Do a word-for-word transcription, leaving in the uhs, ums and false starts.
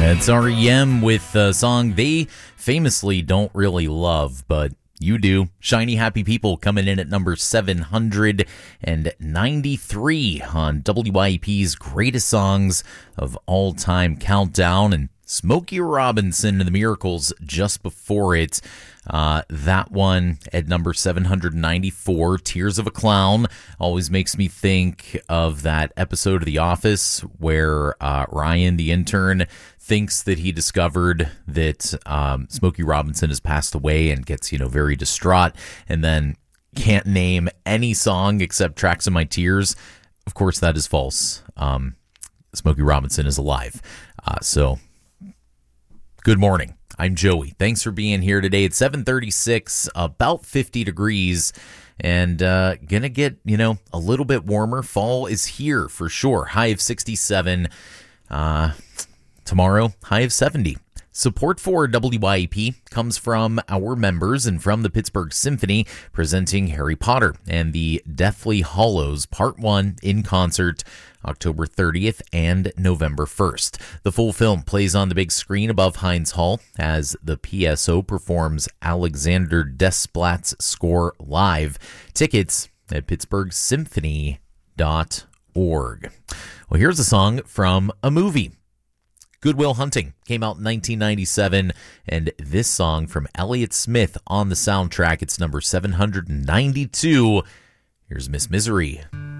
It's R E M with a song they famously don't really love, but you do. Shiny Happy People coming in at number seven hundred ninety-three on W I E P's Greatest Songs of All Time Countdown, and Smokey Robinson and the Miracles just before it. Uh, that one at number seven hundred ninety-four, Tears of a Clown, always makes me think of that episode of The Office where uh, Ryan, the intern, thinks that he discovered that um, Smokey Robinson has passed away and gets, you know, very distraught, and then can't name any song except Tracks of My Tears. Of course, that is false. Um, Smokey Robinson is alive. Uh, so, good morning. I'm Joey. Thanks for being here today. It's seven thirty-six, about fifty degrees, and uh, gonna get, you know, a little bit warmer. Fall is here for sure. High of sixty-seven. Uh, tomorrow, high of seventy. Support for W I E P comes from our members and from the Pittsburgh Symphony, presenting Harry Potter and the Deathly Hallows Part one in concert October thirtieth and November first. The full film plays on the big screen above Heinz Hall as the P S O performs Alexander Desplat's score live. Tickets at pittsburgh symphony dot org. Well, here's a song from a movie. Good Will Hunting came out in nineteen ninety-seven, and this song from Elliott Smith on the soundtrack, it's number seven hundred ninety-two. Here's Miss Misery.